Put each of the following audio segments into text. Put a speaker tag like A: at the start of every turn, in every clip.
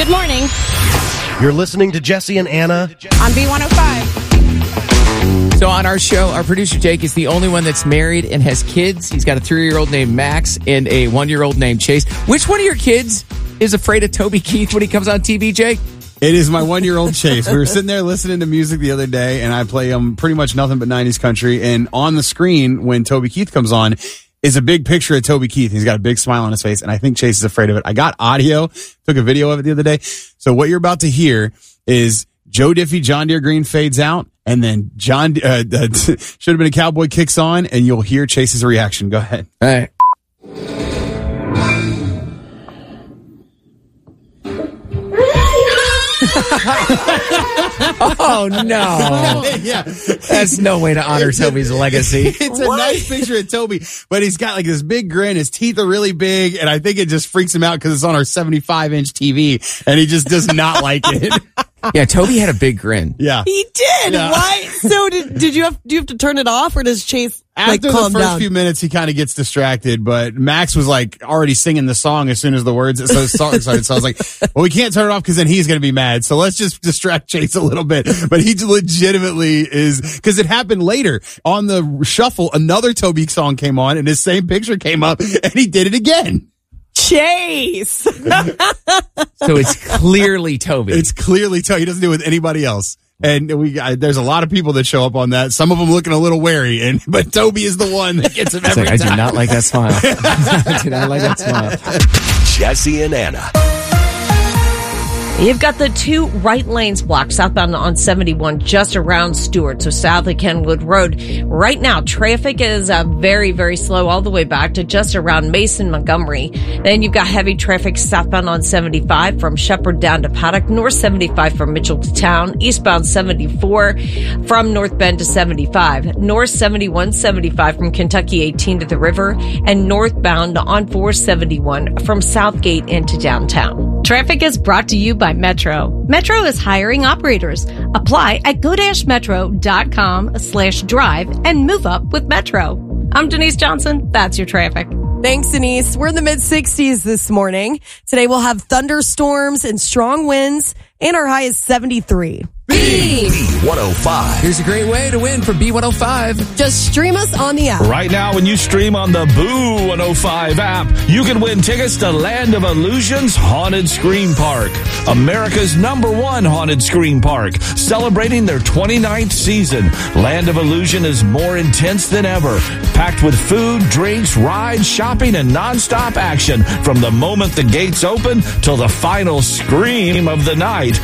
A: Good morning.
B: You're listening to Jesse and Anna
A: On B105.
C: So on our show, our producer Jake is the only one that's married and has kids. He's got a 3-year-old named Max and a 1-year-old named Chase. Which one of your kids is afraid of Toby Keith when he comes on TV, Jake?
D: It is my 1-year-old Chase. We were sitting there listening to music the other day, and I play pretty much nothing but 90s country. And on the screen, when Toby Keith comes on, is a big picture of Toby Keith. He's got a big smile on his face, and I think Chase is afraid of it. I got audio, took a video of it the other day. So what you're about to hear is Joe Diffie, John Deere Green fades out, and then Should Have Been a Cowboy kicks on, and you'll hear Chase's reaction. Go ahead.
C: All right. Oh, no.
D: Yeah.
C: That's no way to honor Toby's legacy.
D: It's a nice picture of Toby, but he's got like this big grin. His teeth are really big, and I think it just freaks him out because it's on our 75-inch TV, and he just does not like it.
C: Yeah, Toby had a big grin.
D: Yeah.
E: He did.
D: Yeah.
E: Why? So do you have to turn it off, or does Chase
D: After
E: calm
D: the first
E: down?
D: few minutes, he kind of gets distracted, but Max was like already singing the song as soon as the words started. So I was like, well, we can't turn it off because then he's going to be mad. So let's just distract Chase a little bit. But he legitimately is, because it happened later on the shuffle. Another Toby song came on and his same picture came up and he did it again.
E: Chase.
C: So it's clearly Toby.
D: It's clearly Toby. He doesn't do it with anybody else. And there's a lot of people that show up on that. Some of them looking a little wary, but Toby is the one that gets him every time.
C: I do not like that smile. I do not like that smile.
F: Jesse and Anna.
G: You've got the 2 right lanes blocked southbound on 71 just around Stewart, so south of Kenwood Road. Right now, traffic is very, very slow all the way back to just around Mason, Montgomery. Then you've got heavy traffic southbound on 75 from Shepherd down to Paddock, north 75 from Mitchell to Town, eastbound 74 from North Bend to 75, north 71, 75 from Kentucky 18 to the river, and northbound on 471 from Southgate into downtown.
A: Traffic is brought to you by Metro. Metro is hiring operators. Apply at go-metro.com/drive and move up with Metro. I'm Denise Johnson. That's your traffic.
E: Thanks, Denise. We're in the mid-60s this morning. Today we'll have thunderstorms and strong winds, and our high is 73.
F: B105.
C: Here's a great way to win for B105.
E: Just stream us on the app.
H: Right now, when you stream on the Boo 105 app, you can win tickets to Land of Illusion's Haunted Scream Park, America's #1 haunted scream park, celebrating their 29th season. Land of Illusion is more intense than ever, packed with food, drinks, rides, shopping, and nonstop action from the moment the gates open till the final scream of the night.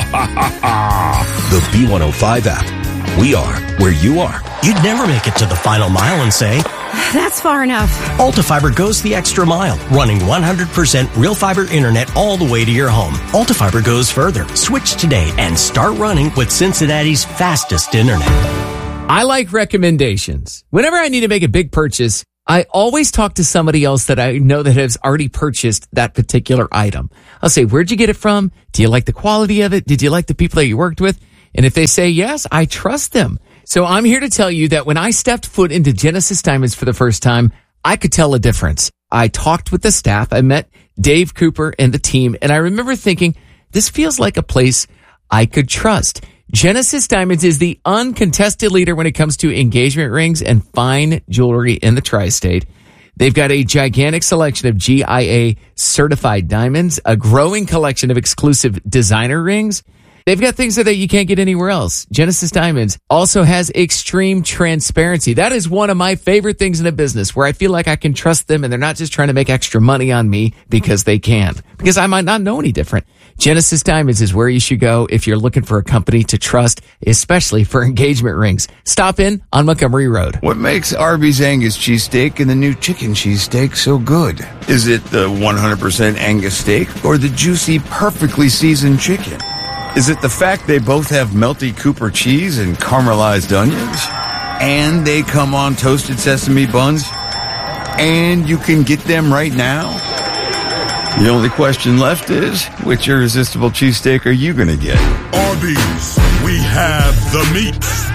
F: The B105 app. We are where you are.
I: You'd never make it to the final mile and say,
A: That's far enough.
I: Altifiber goes the extra mile, running 100% real fiber internet all the way to your home. Altifiber goes further. Switch today and start running with Cincinnati's fastest internet.
C: I like recommendations. Whenever I need to make a big purchase, I always talk to somebody else that I know that has already purchased that particular item. I'll say, where'd you get it from? Do you like the quality of it? Did you like the people that you worked with? And if they say yes, I trust them. So I'm here to tell you that when I stepped foot into Genesis Diamonds for the first time, I could tell a difference. I talked with the staff. I met Dave Cooper and the team, and I remember thinking, this feels like a place I could trust. Genesis Diamonds is the uncontested leader when it comes to engagement rings and fine jewelry in the tri-state. They've got a gigantic selection of GIA certified diamonds, a growing collection of exclusive designer rings. They've got things that you can't get anywhere else. Genesis Diamonds also has extreme transparency. That is one of my favorite things in a business, where I feel like I can trust them and they're not just trying to make extra money on me because they can, because I might not know any different. Genesis Diamonds is where you should go if you're looking for a company to trust, especially for engagement rings. Stop in on Montgomery Road.
J: What makes Arby's Angus cheesesteak and the new chicken cheesesteak so good? Is it the 100% Angus steak or the juicy, perfectly seasoned chicken? Is it the fact they both have melty Cooper cheese and caramelized onions? And they come on toasted sesame buns? And you can get them right now? The only question left is, which irresistible cheesesteak are you going to get?
K: Arby's, we have the meats.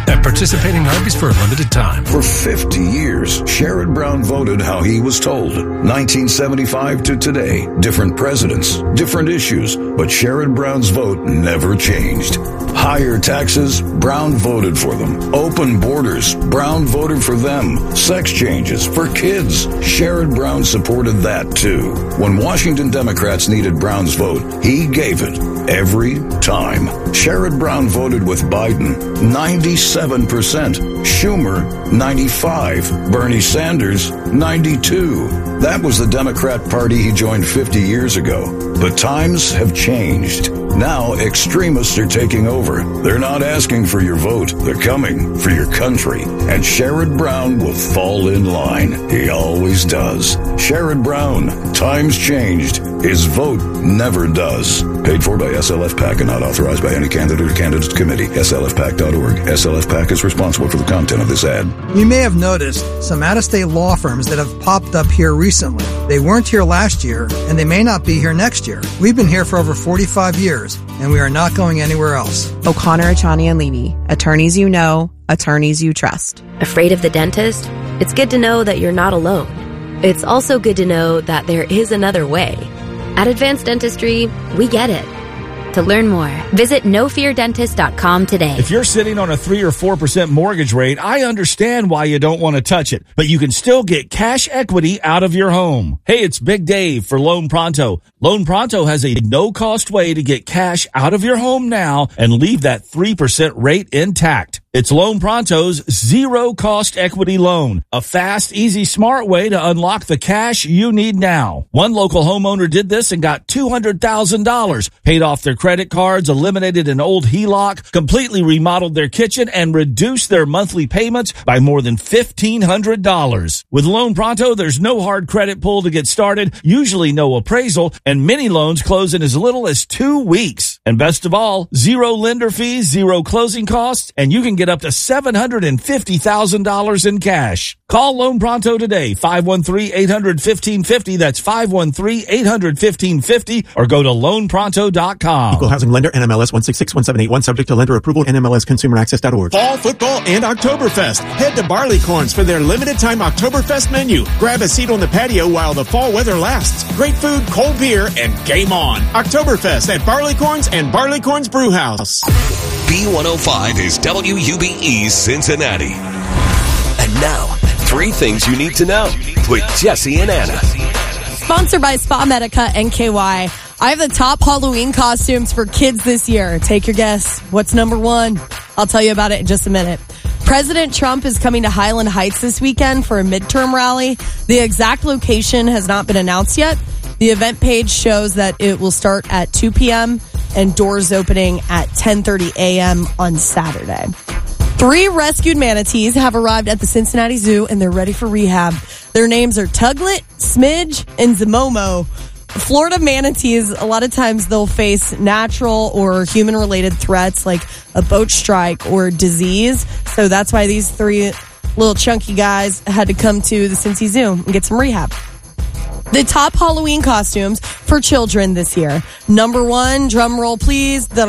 K: at participating Arby's for a limited time.
L: For 50 years, Sherrod Brown voted how he was told. 1975 to today, different presidents, different issues, but Sherrod Brown's vote never changed. Higher taxes, Brown voted for them. Open borders, Brown voted for them. Sex changes for kids, Sherrod Brown supported that too. When Washington Democrats needed Brown's vote, he gave it every time. Sherrod Brown voted with Biden, 97%. Schumer, 95%. Bernie Sanders, 92%. That was the Democrat Party he joined 50 years ago. But times have changed. Now extremists are taking over. They're not asking for your vote. They're coming for your country. And Sherrod Brown will fall in line. He always does. Sherrod Brown, times changed. His vote never does. Paid for by SLF PAC and not authorized by any candidate or candidates committee. SLFPAC.org. SLF PAC is responsible for the content of this ad.
M: You may have noticed some out-of-state law firms that have popped up here recently. They weren't here last year, and they may not be here next year. We've been here for over 45 years, and we are not going anywhere else.
N: O'Connor, Achani, and Levy. Attorneys you know, attorneys you trust.
O: Afraid of the dentist? It's good to know that you're not alone. It's also good to know that there is another way. At Advanced Dentistry, we get it. To learn more, visit nofeardentist.com today.
H: If you're sitting on a 3 or 4% mortgage rate, I understand why you don't want to touch it, but you can still get cash equity out of your home. Hey, it's Big Dave for Loan Pronto. Loan Pronto has a no-cost way to get cash out of your home now and leave that 3% rate intact. It's Loan Pronto's zero-cost equity loan, a fast, easy, smart way to unlock the cash you need now. One local homeowner did this and got $200,000, paid off their credit cards, eliminated an old HELOC, completely remodeled their kitchen, and reduced their monthly payments by more than $1,500. With Loan Pronto, there's no hard credit pull to get started, usually no appraisal, and many loans close in as little as 2 weeks. And best of all, zero lender fees, zero closing costs, and you can get up to $750,000 in cash. Call Loan Pronto today, 513-800-1550. That's 513-800-1550, or go to loanpronto.com.
P: Equal housing lender, NMLS 1661781, subject to lender approval, NMLSconsumeraccess.org.
Q: Fall football and Oktoberfest. Head to Barleycorns for their limited time Oktoberfest menu. Grab a seat on the patio while the fall weather lasts. Great food, cold beer, and game on. Oktoberfest at Barleycorns and Barleycorns Brewhouse.
F: B105 is WUBE Cincinnati. And now, 3 things you need to know with Jesse and Anna.
E: Sponsored by Spa Medica and KY. I have the top Halloween costumes for kids this year. Take your guess. What's number 1? I'll tell you about it in just a minute. President Trump is coming to Highland Heights this weekend for a midterm rally. The exact location has not been announced yet. The event page shows that it will start at 2 p.m. and doors opening at 10:30 a.m. on Saturday. 3 rescued manatees have arrived at the Cincinnati Zoo, and they're ready for rehab. Their names are Tuglet, Smidge, and Zamomo. Florida manatees, a lot of times they'll face natural or human-related threats like a boat strike or disease. So that's why these 3 little chunky guys had to come to the Cincy Zoo and get some rehab. The top Halloween costumes for children this year. Number 1, drum roll please.
C: I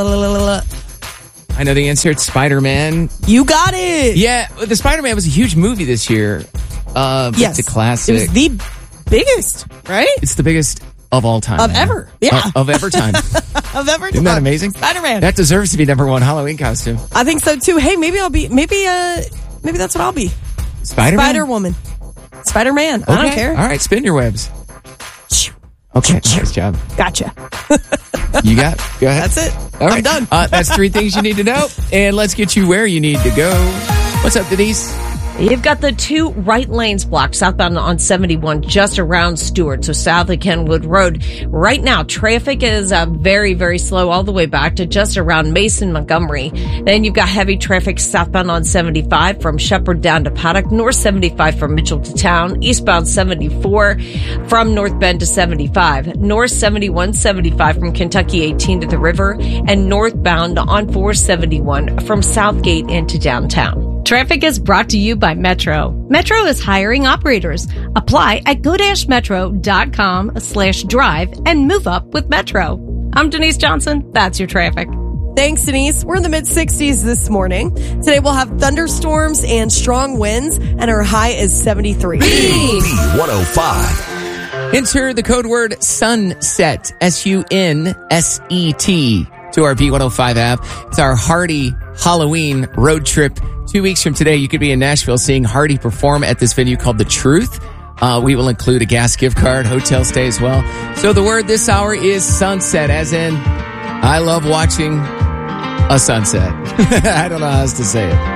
C: know the answer. It's Spider-Man.
E: You got it.
C: Yeah, the Spider-Man was a huge movie this year.
E: Yes.
C: It's a classic.
E: It was the biggest, right?
C: It's the biggest of all time.
E: Of ever. Yeah.
C: Of ever time.
E: Of ever time.
C: Isn't that amazing?
E: Spider-Man.
C: That deserves to be number 1 Halloween costume.
E: I think so too. Hey, maybe that's what I'll be.
C: Spider-Man?
E: Spider-Woman. Spider-Man.
C: Okay.
E: I don't care.
C: All right, spin your webs. Okay, nice job.
E: Gotcha.
C: You got? Go ahead.
E: That's it.
C: All right.
E: I'm done.
C: That's 3 things you need to know. And let's get you where you need to go. What's up, Denise?
G: You've got the 2 right lanes blocked southbound on 71 just around Stewart, so south of Kenwood Road. Right now, traffic is very, very slow all the way back to just around Mason, Montgomery. Then you've got heavy traffic southbound on 75 from Shepherd down to Paddock, north 75 from Mitchell to Town, eastbound 74 from North Bend to 75, north 71, 75 from Kentucky 18 to the river, and northbound on 471 from Southgate into downtown.
A: Traffic is brought to you by Metro. Metro is hiring operators. Apply at go-metro.com/drive and move up with Metro. I'm Denise Johnson. That's your traffic.
E: Thanks, Denise. We're in the mid-60s this morning. Today we'll have thunderstorms and strong winds, and our high is 73.
F: B105.
C: Enter the code word sunset, SUNSET, to our B105 app. It's our Hardy Halloween road trip. 2 weeks from today, you could be in Nashville seeing Hardy perform at this venue called The Truth. We will include a gas gift card, hotel stay as well. So the word this hour is sunset, as in, I love watching a sunset. I don't know how else to say it.